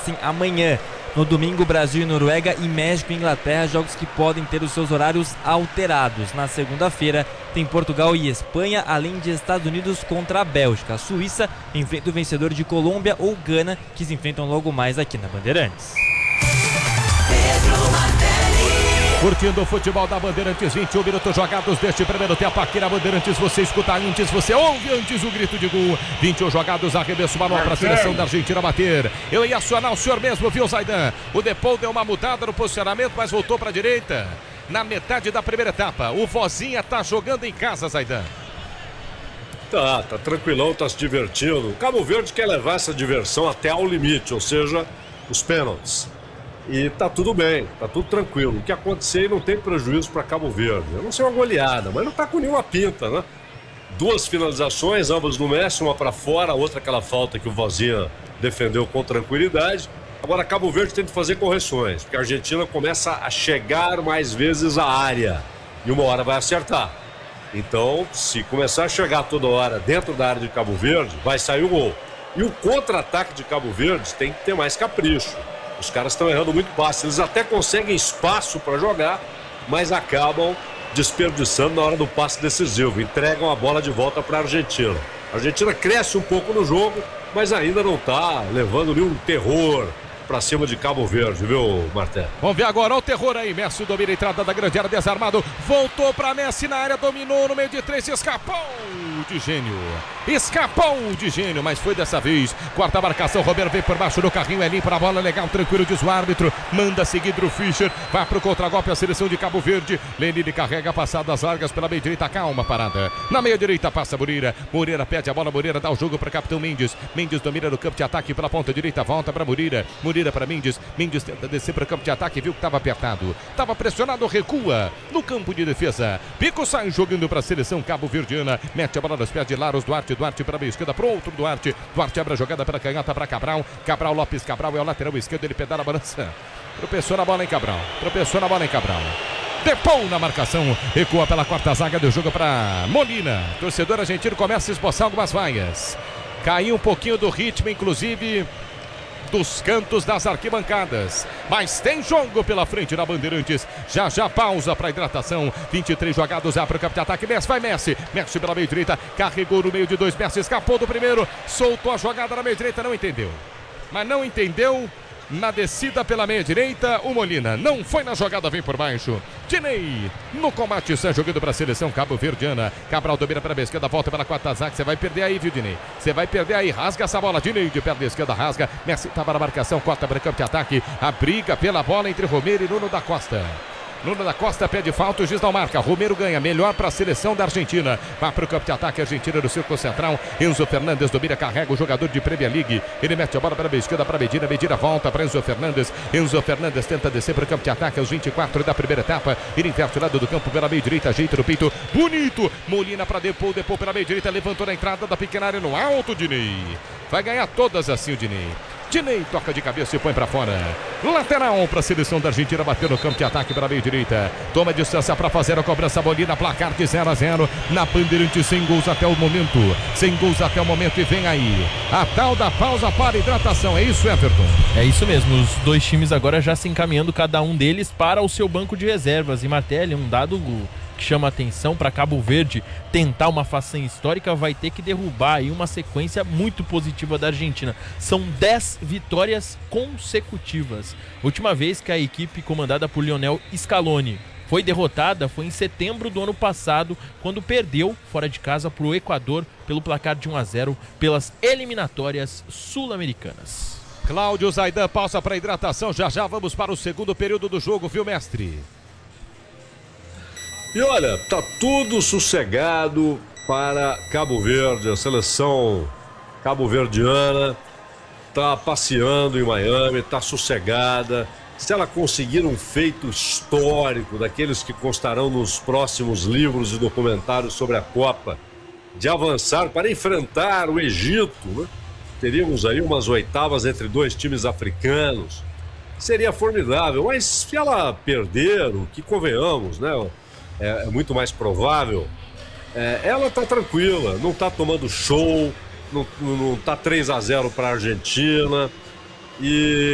acontecem amanhã. No domingo, Brasil e Noruega e México e Inglaterra, jogos que podem ter os seus horários alterados. Na segunda-feira, tem Portugal e Espanha, além de Estados Unidos contra a Bélgica. A Suíça enfrenta o vencedor de Colômbia ou Gana, que se enfrentam logo mais aqui na Bandeirantes. Curtindo o futebol da Bandeirantes, 21 minutos jogados deste primeiro tempo aqui na Bandeirantes. Você escuta antes, você ouve antes o grito de gol. 21 jogados, arremesso manual para a seleção da Argentina bater. Eu ia acionar o senhor mesmo, viu, Zaidan? O Depou deu uma mudada no posicionamento, mas voltou para a direita. Na metade da primeira etapa, o Vozinha tá jogando em casa, Zaidan. Tá tranquilão, tá se divertindo. O Cabo Verde quer levar essa diversão até ao limite, ou seja, os pênaltis. E tá tudo bem, tá tudo tranquilo. O que acontecer não tem prejuízo para Cabo Verde. Eu não sei uma goleada, mas não tá com nenhuma pinta, né? 2 finalizações, ambas no Messi, uma para fora, a outra aquela falta que o Vozinha defendeu com tranquilidade. Agora Cabo Verde tem que fazer correções, porque a Argentina começa a chegar mais vezes à área e uma hora vai acertar. Então, se começar a chegar toda hora dentro da área de Cabo Verde, vai sair o gol. E o contra-ataque de Cabo Verde tem que ter mais capricho. Os caras estão errando muito passe. Eles até conseguem espaço para jogar, mas acabam desperdiçando na hora do passe decisivo. Entregam a bola de volta para a Argentina. A Argentina cresce um pouco no jogo, mas ainda não está levando nenhum terror para cima de Cabo Verde, viu, Marté? Vamos ver agora o terror aí. Messi domina a entrada da grande área, desarmado. Voltou para Messi na área, dominou no meio de 3, escapou de gênio. Escapou de gênio, mas foi dessa vez. Quarta marcação, Romero vem por baixo do carrinho, é limpo a bola, legal, tranquilo, diz o árbitro. Manda seguir Drew Fischer, vai pro contragolpe a seleção de Cabo Verde. Lenine carrega passadas largas pela meia direita, calma, parada. Na meia direita passa Moreira. Moreira pede a bola, Moreira dá o jogo para capitão Mendes. Mendes domina no campo de ataque pela ponta direita, volta para Moreira. Moreira para Mendes. Mendes tenta descer para o campo de ataque, viu que estava apertado. Estava pressionado, recua no campo de defesa. Pico sai jogando para a seleção cabo-verdiana. Mete a bola nos pés de Laros. Duarte para a esquerda, para outro Duarte. Duarte abre a jogada pela canhota para Cabral. Cabral, Lopes Cabral é o lateral esquerdo, ele pedala a balança. Tropeçou na bola em Cabral. Depou na marcação, recua pela quarta zaga, deu jogo para Molina. Torcedor argentino começa a esboçar algumas vaias. Caiu um pouquinho do ritmo, inclusive dos cantos das arquibancadas, mas tem jogo pela frente na Bandeirantes. Já pausa para hidratação. 23 jogados, abre o campo de ataque. Messi vai Messi pela meia direita, carregou no meio de 2, Messi escapou do primeiro, soltou a jogada na meia direita, não entendeu na descida pela meia direita. O Molina não foi na jogada, vem por baixo. Dinei no combate, sai jogando para a seleção cabo-verdiana. Cabral domina para a esquerda, volta pela quarta zaga. Você vai perder aí, viu, Dinei? Você vai perder aí, rasga essa bola. Dinei de perna esquerda, rasga. Messi estava na marcação, corta para o campo de ataque. A briga pela bola entre Romero e Nuno da Costa. Nuno da Costa pede falta, o juiz não marca. Romero ganha, melhor para a seleção da Argentina. Vai para o campo de ataque, Argentina no círculo central. Enzo Fernandes domina, carrega o jogador de Premier League. Ele mete a bola para a esquerda, para Medina. Medina volta para Enzo Fernandes. Enzo Fernandes tenta descer para o campo de ataque aos 24 da primeira etapa. Ele inverte o lado do campo pela meia direita, ajeita no peito. Bonito! Molina para Depou pela meia direita, levantou na entrada da pequena área no alto, Dinei. Vai ganhar todas assim o Dinei. Dinei toca de cabeça e põe para fora. Lateral para a seleção da Argentina, bateu no campo de ataque para a meia direita. Toma distância para fazer a cobrança. Molina, placar de 0-0 na Bandeirantes, sem gols até o momento. E vem aí a tal da pausa para hidratação. É isso, Everton? É isso mesmo. Os dois times agora já se encaminhando, cada um deles para o seu banco de reservas. E Martelli, um dado que chama atenção para Cabo Verde tentar uma façanha histórica, vai ter que derrubar aí uma sequência muito positiva da Argentina. São 10 vitórias consecutivas. Última vez que a equipe comandada por Lionel Scaloni foi derrotada foi em setembro do ano passado, quando perdeu fora de casa para o Equador pelo placar de 1-0 pelas eliminatórias sul-americanas. Cláudio Zaidan, pausa para hidratação. Já vamos para o segundo período do jogo, viu, mestre? E olha, tá tudo sossegado para Cabo Verde. A seleção cabo-verdiana tá passeando em Miami, tá sossegada. Se ela conseguir um feito histórico, daqueles que constarão nos próximos livros e documentários sobre a Copa, de avançar para enfrentar o Egito, né? Teríamos aí umas oitavas entre dois times africanos. Seria formidável, mas se ela perder, o que convenhamos, né? É muito mais provável. Ela tá tranquila, não tá tomando show, não tá 3-0 para a Argentina. E